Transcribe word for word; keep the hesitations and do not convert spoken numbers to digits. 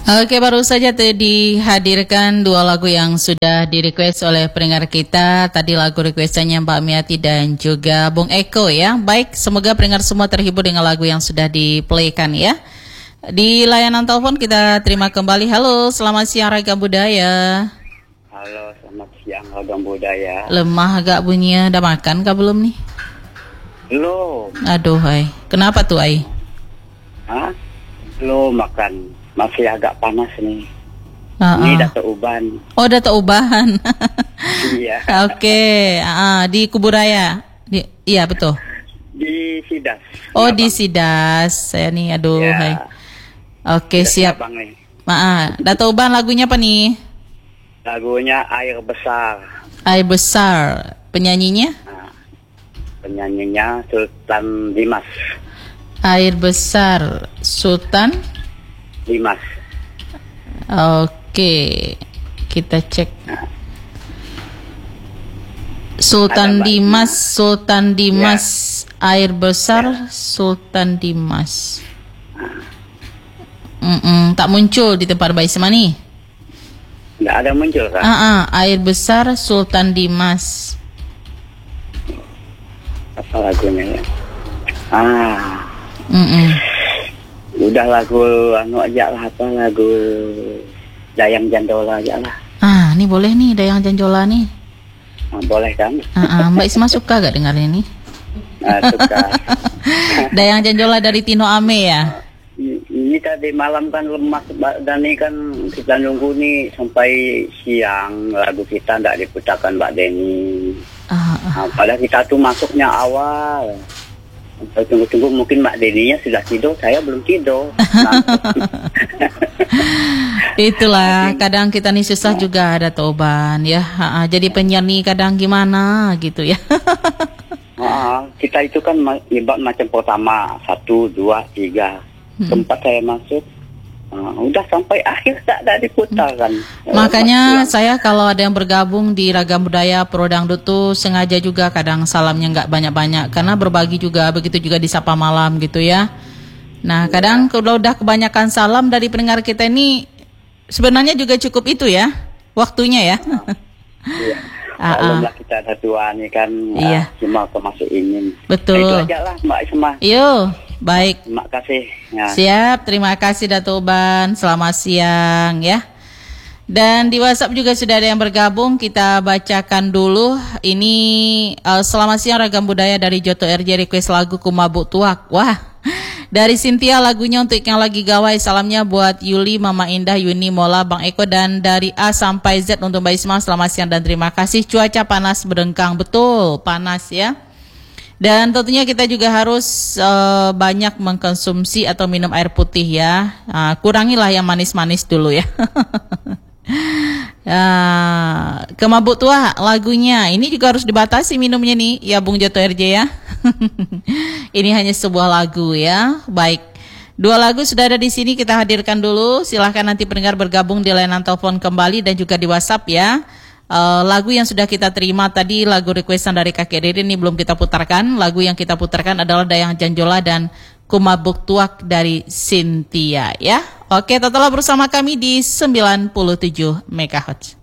Oke, baru saja tuh dihadirkan dua lagu yang sudah di-request oleh pendengar kita. Tadi lagu requestannya Mbak Miati dan juga Bung Eko ya. Baik, semoga pendengar semua terhibur dengan lagu yang sudah di-playkan ya. Di layanan telepon kita terima kembali. Halo, selamat siang Ragam Budaya. Halo, selamat siang Ragam Budaya. Lemah agak bunyinya, udah makan kah belum nih? Belum. Aduh, hai. Kenapa tuh, ai? Hah? Belum makan. Masih agak panas nih. Uh-uh. Ini data uban. Oh, data ubahan. Iya. Oke, uh, di Kuburaya. Di, iya, betul. Di Sidas. Oh, ya, di Bang. Sidas. Saya nih, aduh, Ya. hai. Oke, Sidas siap. Bang, nih. Maaf, data ubahan lagunya apa nih? Lagunya Air Besar. Air Besar. Penyanyinya? Nah, penyanyinya Sultan Dimas. Air Besar Sultan Dimas. Oke, kita cek. Sultan Ada Dimas, Mbak. Sultan Dimas, Air Besar, Sultan Dimas. Mm-mm, tak muncul di tempat Mbak Isma nih. Nggak ada muncul kan? Ah, ah, Air Besar, Sultan Dimas. Apa lagunya ya? Ah, Mm-mm. udah lagu anu aja lah, apa lagu Dayang Jandola aja lah. Ah, ini boleh nih Dayang Janjola nih. Nah, boleh kan? Ah, ah, Mbak Isma suka gak dengar ini? Nah, suka. Dayang Janjola dari Tino Ame ya. Ini tadi malam kan lemas dan ini kan kita nunggu nih sampai siang lagu kita nggak diputarkan Mbak Denny. Ah, ah. Nah, padahal kita tuh masuknya awal. Sampai tunggu-tunggu mungkin Mbak Denny-nya sudah tidur, saya belum tidur. Nah, Itulah kadang kita nih susah juga ada toban ya. Ha-ha, jadi penyiar nih kadang gimana gitu ya. ah, kita itu kan ma- ibarat macam pertama satu dua tiga tempat saya masuk. Nah, udah sampai akhir tak ada diputarkan. Makanya saya kalau ada yang bergabung di Ragam Budaya Pro Dangdut tuh sengaja juga kadang salamnya nggak banyak-banyak karena berbagi juga, begitu juga di Sapa Malam gitu ya. Nah kadang kalau udah kebanyakan salam dari pendengar kita ini sebenarnya juga cukup itu ya waktunya ya. Iya. Ah, Kalau ah. lah kita ada tua nih kan, Iya. ah, cuma termasuk ingin. Betul. Nah, itu aja lah Mbak Isma. Yo, baik. Terima kasih. Ya. Siap, terima kasih Dato Uban. Selamat siang ya. Dan di WhatsApp juga sudah ada yang bergabung. Kita bacakan dulu. Ini uh, selamat siang Ragam Budaya dari Joto R J, request lagu Kumabuk Tuak. Wah, dari Cynthia lagunya untuk yang lagi gawai. Salamnya buat Yuli, Mama Indah, Yuni, Mola, Bang Eko, dan dari A sampai Z untuk Mbak Isma. Selamat siang dan terima kasih. Cuaca panas berdengkang, betul panas ya. Dan tentunya kita juga harus uh, banyak mengkonsumsi atau minum air putih ya. Uh, kurangilah yang manis-manis dulu ya. uh, Kemabuk tua lagunya. Ini juga harus dibatasi minumnya nih ya Bung Joto R J ya. Ini hanya sebuah lagu ya. Baik. Dua lagu sudah ada di sini, kita hadirkan dulu. Silahkan nanti pendengar bergabung di layanan telepon kembali dan juga di WhatsApp ya. Uh, lagu yang sudah kita terima tadi, lagu requestan dari Kakek Dede ini belum kita putarkan. Lagu yang kita putarkan adalah Dayang Janjola dan Kumabuk Tuak dari Cynthia ya. Oke, tetaplah bersama kami di sembilan puluh tujuh megahertz.